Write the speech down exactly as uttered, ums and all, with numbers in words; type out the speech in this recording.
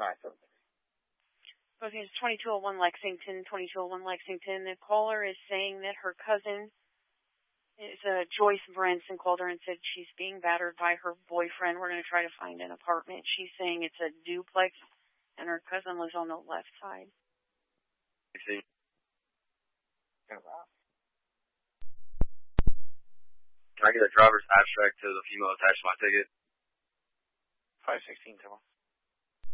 nine seven three. Okay, it's twenty-two oh one Lexington, twenty-two oh one Lexington. The caller is saying that her cousin is uh, Joyce Brinson called her and said she's being battered by her boyfriend. We're going to try to find an apartment. She's saying it's a duplex, and her cousin lives on the left side. You see? Oh, wow. Can I get a driver's abstract to the female attached to my ticket? five sixteen, come on.